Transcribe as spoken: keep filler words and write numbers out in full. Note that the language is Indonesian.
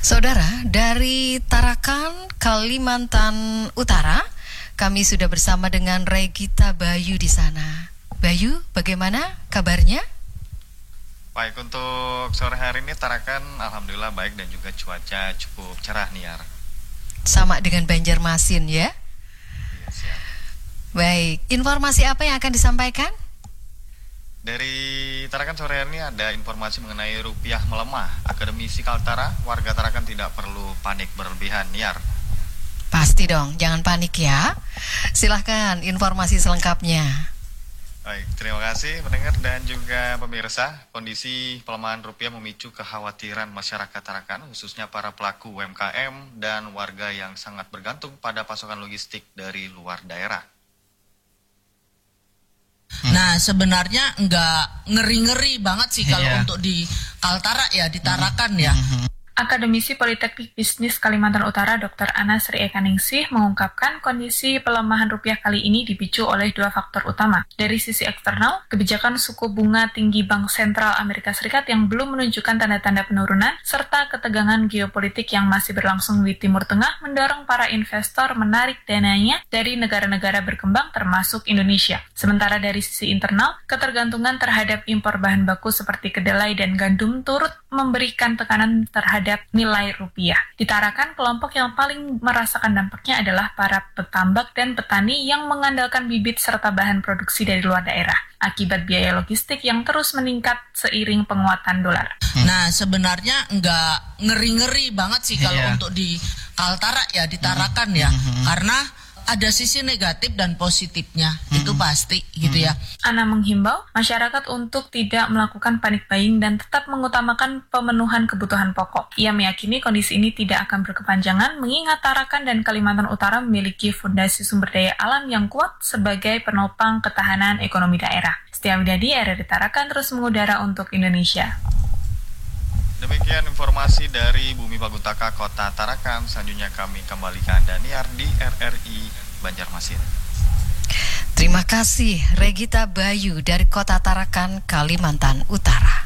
Saudara, dari Tarakan, Kalimantan Utara, kami sudah bersama dengan Regita Bayu di sana. Bayu, bagaimana kabarnya? Baik, untuk sore hari ini Tarakan alhamdulillah baik dan juga cuaca cukup cerah nih, Yar. Sama dengan Banjarmasin ya? Iya, siap. Baik, informasi apa yang akan disampaikan? Dari Tarakan sore hari ini ada informasi mengenai rupiah melemah. Akademisi Kaltara, warga Tarakan tidak perlu panik berlebihan, Yar. Pasti dong, jangan panik ya. Silahkan informasi selengkapnya. Baik, terima kasih pendengar dan juga pemirsa. Kondisi pelemahan rupiah memicu kekhawatiran masyarakat Tarakan, khususnya para pelaku U M K M dan warga yang sangat bergantung pada pasokan logistik dari luar daerah. Nah, sebenarnya nggak ngeri-ngeri banget sih kalau yeah. untuk di Kaltara ya, di Tarakan ya. Mm-hmm. Akademisi Politeknik Bisnis Kalimantan Utara Doktor Ana Sri Ekaningsih mengungkapkan kondisi pelemahan rupiah kali ini dipicu oleh dua faktor utama. Dari sisi eksternal, kebijakan suku bunga tinggi Bank Sentral Amerika Serikat yang belum menunjukkan tanda-tanda penurunan, serta ketegangan geopolitik yang masih berlangsung di Timur Tengah mendorong para investor menarik dananya dari negara-negara berkembang termasuk Indonesia. Sementara dari sisi internal, ketergantungan terhadap impor bahan baku seperti kedelai dan gandum turut memberikan tekanan terhadap nilai rupiah. Di Tarakan, kelompok yang paling merasakan dampaknya adalah para petambak dan petani yang mengandalkan bibit serta bahan produksi dari luar daerah, akibat biaya logistik yang terus meningkat seiring penguatan dolar. Hmm. Nah, sebenarnya nggak ngeri-ngeri banget sih kalau yeah. untuk di Kaltara ya, di Tarakan ya, hmm. karena ada sisi negatif dan positifnya, hmm. itu pasti gitu ya. Ana menghimbau masyarakat untuk tidak melakukan panic buying dan tetap mengutamakan pemenuhan kebutuhan pokok. Ia meyakini kondisi ini tidak akan berkepanjangan mengingat Tarakan dan Kalimantan Utara memiliki fondasi sumber daya alam yang kuat sebagai penopang ketahanan ekonomi daerah. Setia Widadi, R R I Tarakan terus mengudara untuk Indonesia. Demikian informasi dari Bumi Paguntaka, Kota Tarakan. Selanjutnya kami kembali ke Anda Niar di R R I Banjarmasin. Terima kasih Regita Bayu dari Kota Tarakan, Kalimantan Utara.